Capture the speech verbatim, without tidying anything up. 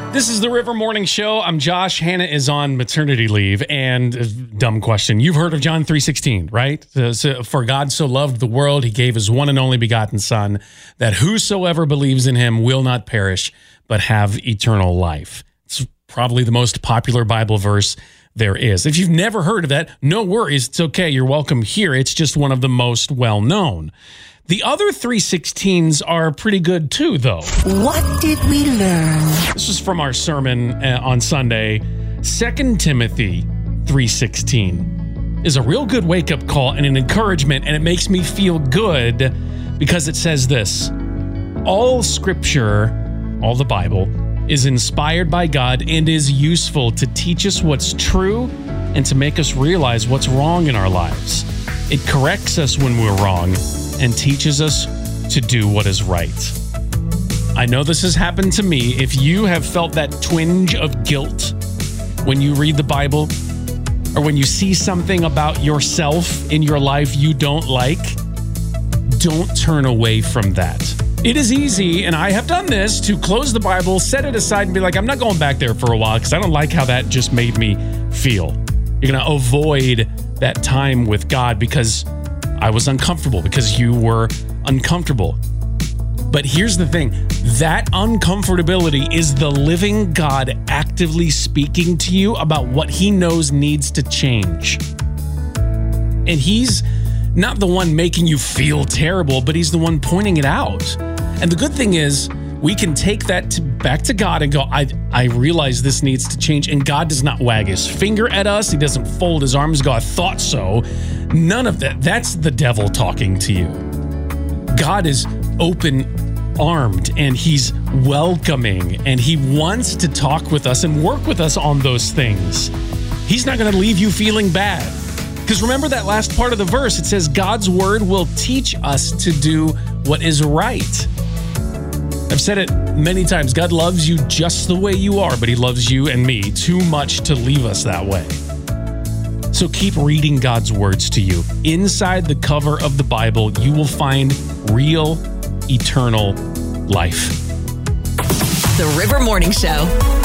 This is the River Morning Show. I'm Josh. Hannah is on maternity leave. And uh, dumb question. You've heard of John three sixteen, right? Uh, so, for God so loved the world, he gave his one and only begotten son, that whosoever believes in him will not perish, but have eternal life. It's probably the most popular Bible verse there is. If you've never heard of that, no worries. It's okay. You're welcome here. It's just one of the most well-known. The other three sixteens are pretty good too, though. What did we learn? This is from our sermon uh, on Sunday. Second Timothy three sixteen is a real good wake-up call and an encouragement, and it makes me feel good because it says this: all scripture, all the Bible, is inspired by God and is useful to teach us what's true and to make us realize what's wrong in our lives. It corrects us when we're wrong and teaches us to do what is right. I know this has happened to me. If you have felt that twinge of guilt when you read the Bible, or when you see something about yourself in your life you don't like, don't turn away from that. It is easy, and I have done this, to close the Bible, set it aside, and be like, I'm not going back there for a while because I don't like how that just made me feel. You're going to avoid that time with God because I was uncomfortable, because you were uncomfortable. But here's the thing. That uncomfortability is the living God actively speaking to you about what he knows needs to change. And he's not the one making you feel terrible, but he's the one pointing it out. And the good thing is, we can take that to, back to God and go, I, I realize this needs to change. And God does not wag his finger at us. He doesn't fold his arms and go, I thought so. None of that. That's the devil talking to you. God is open-armed, and he's welcoming, and he wants to talk with us and work with us on those things. He's not going to leave you feeling bad. Because remember that last part of the verse, it says God's word will teach us to do what is right. I've said it many times. God loves you just the way you are, but he loves you and me too much to leave us that way. So keep reading God's words to you. Inside the cover of the Bible, you will find real, eternal life. The River Morning Show.